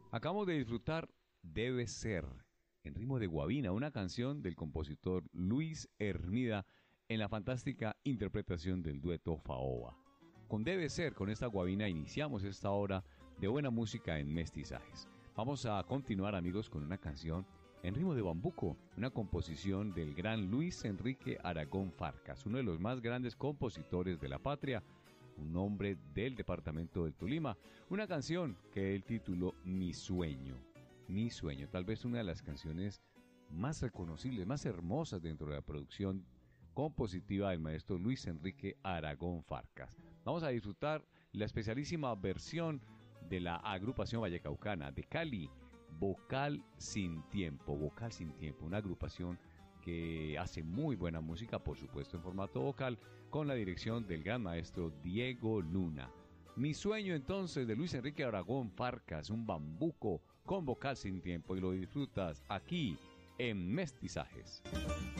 Acabamos de disfrutar Debe Ser, en ritmo de guabina, una canción del compositor Luis Hermida en la fantástica interpretación del dueto Faoba. Con Debe Ser, con esta guabina, iniciamos esta hora de buena música en Mestizajes. Vamos a continuar, amigos, con una canción en ritmo de bambuco, una composición del gran Luis Enrique Aragón Farcas, uno de los más grandes compositores de la patria, un hombre del departamento del Tolima, una canción que él tituló Mi Sueño. Mi Sueño, tal vez una de las canciones más reconocibles, más hermosas dentro de la producción compositiva del maestro Luis Enrique Aragón Farcas. Vamos a disfrutar la especialísima versión de la agrupación vallecaucana de Cali, Vocal Sin Tiempo, una agrupación que hace muy buena música, por supuesto en formato vocal, con la dirección del gran maestro Diego Luna. Mi Sueño, entonces, de Luis Enrique Aragón Farcas, un bambuco con Vocal Sin Tiempo, y lo disfrutas aquí en Mestizajes.